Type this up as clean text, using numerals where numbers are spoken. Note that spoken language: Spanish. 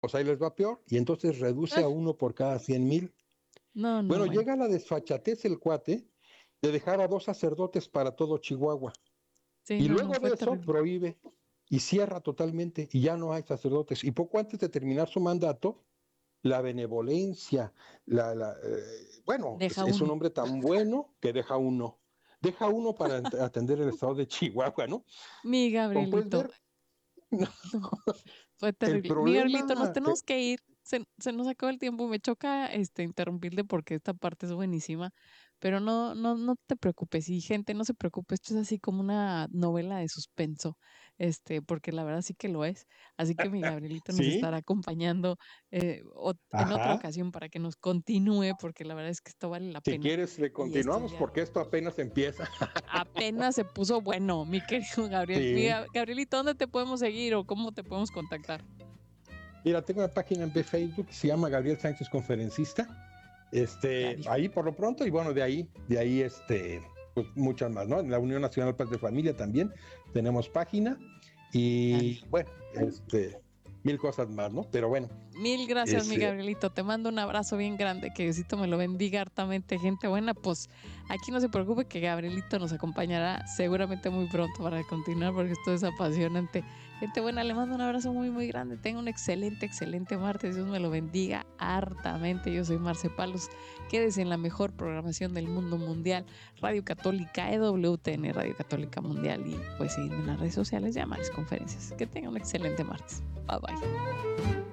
pues ahí les va peor, y entonces reduce a uno por cada 100,000. No, Bueno, bueno. llega a la desfachatez el cuate de dejar a 2 sacerdotes para todo Chihuahua. Sí, Y no, luego fue de eso terrible. prohíbe y cierra totalmente y ya no hay sacerdotes. Y poco antes de terminar su mandato, la benevolencia, bueno, Deja es un uno. hombre tan bueno que deja uno. Deja uno para atender el estado de Chihuahua, ¿no? Mi Como puedes Gabrielito. ver, No, fue el terrible. Mi Gabrielito, nos problema tenemos que ir. Se nos acabó el tiempo. Me choca interrumpirle porque esta parte es buenísima. Pero no te preocupes. Y gente, no se preocupe. Esto es así como una novela de suspenso. Porque la verdad sí que lo es. Así que mi Gabrielito nos sí, estará acompañando en otra ajá. ocasión para que nos continúe, porque la verdad es que esto vale la Si pena. quieres, le Y esto continuamos ya porque esto apenas empieza. apenas se puso bueno, mi querido Gabriel. Sí. Mira, Gabrielito, ¿dónde te podemos seguir o cómo te podemos contactar? Mira, tengo una página en Facebook que se llama Gabriel Sánchez Conferencista. Ya dijo. Ahí por lo pronto, y bueno, de ahí, pues muchas más, ¿no? En la Unión Nacional Paz de Familia también tenemos página Ya y dijo. bueno, mil cosas más, ¿no? Pero bueno, Mil gracias, mi este, Gabrielito. Te mando un abrazo bien grande. Que Diosito me lo bendiga hartamente, gente buena. Pues aquí no se preocupe que Gabrielito nos acompañará seguramente muy pronto para continuar porque esto es apasionante. Gente buena, le mando un abrazo muy, muy grande. Tenga un excelente, excelente martes. Dios me lo bendiga hartamente. Yo soy Marce Palos. Quédese en la mejor programación del mundo mundial. Radio Católica, EWTN, Radio Católica Mundial. Y pues seguirme en las redes sociales, llamadas, conferencias. Que tenga un excelente martes. Bye bye.